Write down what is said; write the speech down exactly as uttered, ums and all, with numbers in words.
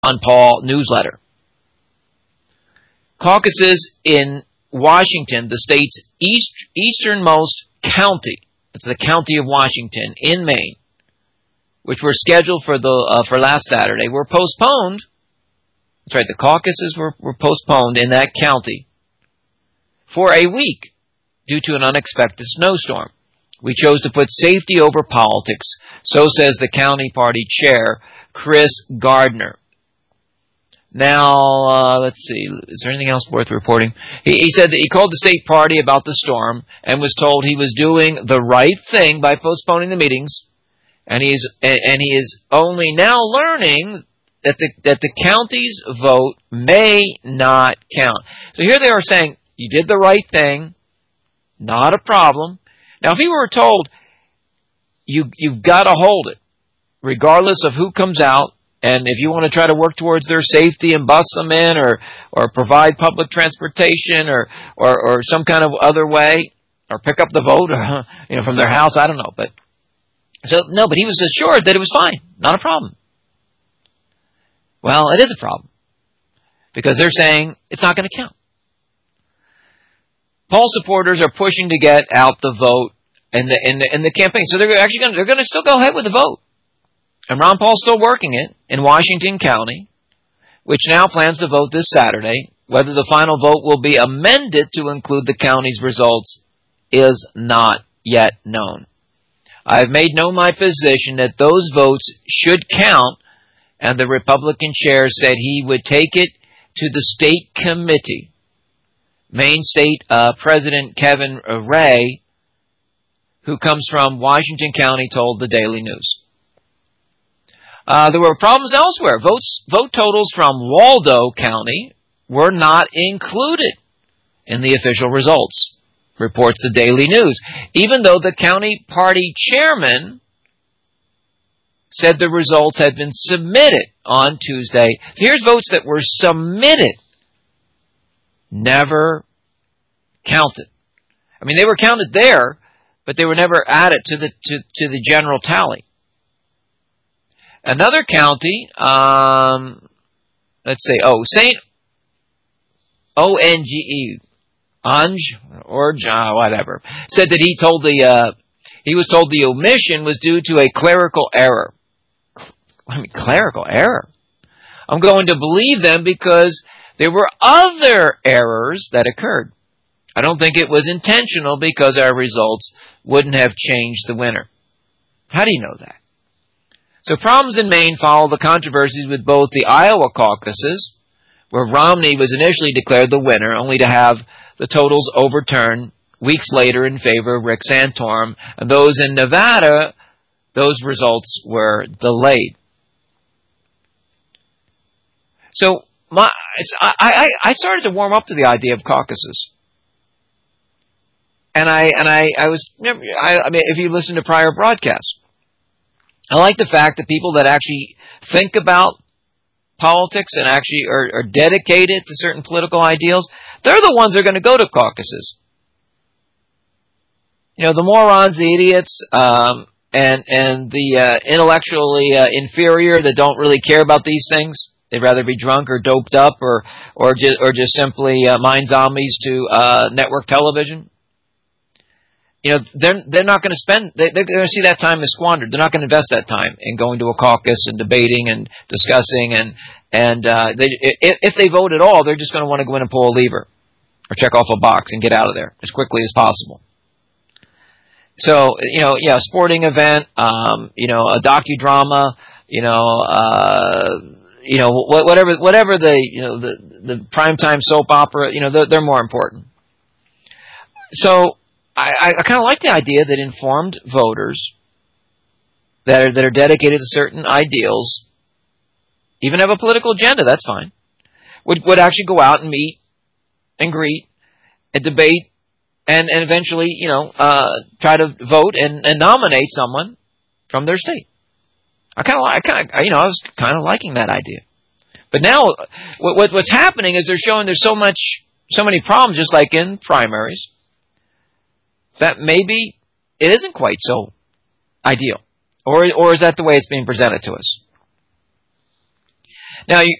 Ron Paul newsletter. Caucuses in Washington, the state's east, easternmost county. It's the county of Washington in Maine, which were scheduled for the uh, for last Saturday, were postponed. That's right, the caucuses were, were postponed in that county for a week due to an unexpected snowstorm. We chose to put safety over politics, so says the county party chair, Chris Gardner. Now, uh, let's see, is there anything else worth reporting? He, he said that he called the state party about the storm and was told he was doing the right thing by postponing the meetings, and he's and he is only now learning that the that the county's vote may not count. So here they are saying, you did the right thing, not a problem. Now, if he were told, you, you've got to hold it, regardless of who comes out, and if you want to try to work towards their safety and bus them in or or provide public transportation or, or, or some kind of other way, or pick up the vote or, you know, from their house, I don't know. But so no, but he was assured that it was fine, not a problem. Well, it is a problem because they're saying it's not going to count. Paul supporters are pushing to get out the vote in the in the, in the campaign, so they're actually going to, they're going to still go ahead with the vote. And Ron Paul's still working it in Washington County, which now plans to vote this Saturday. Whether the final vote will be amended to include the county's results is not yet known. I have made known my position that those votes should count, and the Republican chair said he would take it to the state committee. Maine State uh, President Kevin Ray, who comes from Washington County, told the Daily News. Uh, there were problems elsewhere. Votes, vote totals from Waldo County were not included in the official results, reports the Daily News, even though the county party chairman said the results had been submitted on Tuesday. So here's votes that were submitted, never counted. I mean, they were counted there, but they were never added to the to, to the general tally. Another county, um, let's say, oh, Saint O N G E, Onge, or uh, whatever, said that he told the uh, he was told the omission was due to a clerical error. I mean, clerical error. I'm going to believe them because there were other errors that occurred. I don't think it was intentional because our results wouldn't have changed the winner. How do you know that? So problems in Maine follow the controversies with both the Iowa caucuses, where Romney was initially declared the winner, only to have the totals overturned weeks later in favor of Rick Santorum, and those in Nevada, those results were delayed. So my, I, I, I started to warm up to the idea of caucuses. And I and I, I was I, I mean, if you listen to prior broadcasts, I like the fact that people that actually think about politics and actually are, are dedicated to certain political ideals, they're the ones that are going to go to caucuses. You know, the morons, the idiots, um, and and the uh, intellectually uh, inferior that don't really care about these things. They'd rather be drunk or doped up or or just or just simply uh, mind zombies to uh, network television. You know, they're they're not going to spend. They, they're going to see that time as squandered. They're not going to invest that time in going to a caucus and debating and discussing. And and uh, they, if, if they vote at all, they're just going to want to go in and pull a lever or check off a box and get out of there as quickly as possible. So you know, yeah, a sporting event, um, you know, a docudrama, you know, uh, you know, whatever whatever the you know the the primetime soap opera, you know, they're, they're more important. So. I, I kind of like the idea that informed voters that are, that are dedicated to certain ideals, even have a political agenda, that's fine, would, would actually go out and meet and greet and debate and, and eventually, you know, uh, try to vote and, and nominate someone from their state. I kind of like, I kind of, you know, I was kind of liking that idea. But now, what, what what's happening is they're showing there's so much, so many problems, just like in primaries, that maybe it isn't quite so ideal. Or or is that the way it's being presented to us? Now, you,